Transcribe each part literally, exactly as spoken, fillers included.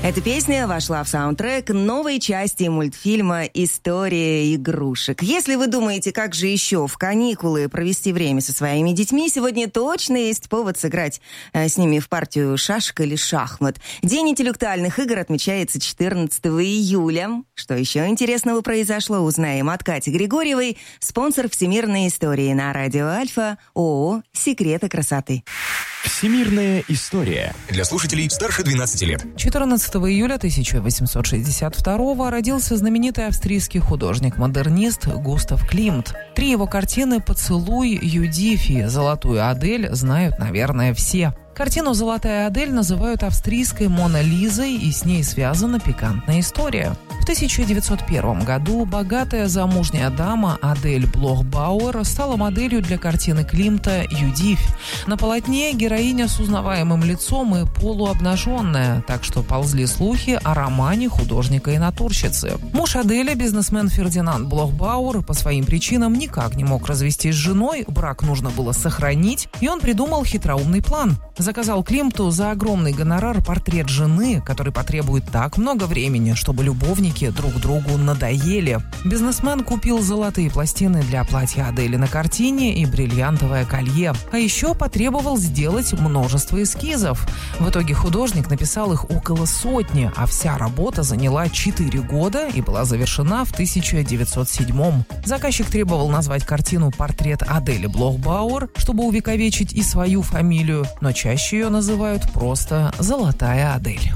Эта песня вошла в саундтрек новой части мультфильма «История игрушек». Если вы думаете, как же еще в каникулы провести время со своими детьми, сегодня точно есть повод сыграть э, с ними в партию шашек или шахмат. День интеллектуальных игр отмечается четырнадцатого июля. Что еще интересного произошло, узнаем от Кати Григорьевой, спонсор всемирной истории на радио Альфа, ООО «Секреты красоты». Всемирная история для слушателей старше двенадцати лет. четырнадцатого июля тысяча восемьсот шестьдесят второго родился знаменитый австрийский художник-модернист Густав Климт. Три его картины «Поцелуй», «Юдифь» и «Золотую Адель» знают, наверное, все. Картину «Золотая Адель» называют австрийской «Мона Лизой», и с ней связана пикантная история. В тысяча девятьсот первом году богатая замужняя дама Адель Блох-Бауэр стала моделью для картины Климта «Юдифь». На полотне героиня с узнаваемым лицом и полуобнаженная, так что ползли слухи о романе художника и натурщицы. Муж Адели, бизнесмен Фердинанд Блох-Бауэр, по своим причинам никак не мог развестись с женой, брак нужно было сохранить, и он придумал хитроумный план. Заказал Климту за огромный гонорар портрет жены, который потребует так много времени, чтобы любовники друг другу надоели. Бизнесмен купил золотые пластины для платья Адели на картине и бриллиантовое колье. А еще потребовал сделать множество эскизов. В итоге художник написал их около сотни, а вся работа заняла четыре года и была завершена в тысяча девятьсот седьмом. Заказчик требовал назвать картину «Портрет Адели Блох-Бауэр», чтобы увековечить и свою фамилию, но чаще ее называют просто «Золотая Адель».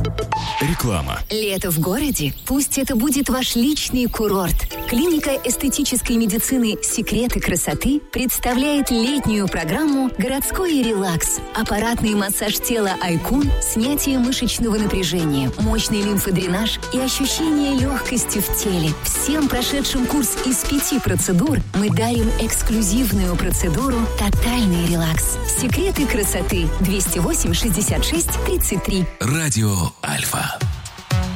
Реклама. Лето в городе? Пусть это будет ваш личный курорт. Клиника эстетической медицины «Секреты красоты» представляет летнюю программу «Городской релакс». Аппаратный массаж тела «Айкун», снятие мышечного напряжения, мощный лимфодренаж и ощущение легкости в теле. Всем прошедшим курс из пяти процедур мы дарим эксклюзивную процедуру «Тотальный релакс». «Секреты красоты» двести восемь шестьдесят шесть тридцать три. Радио Альфа.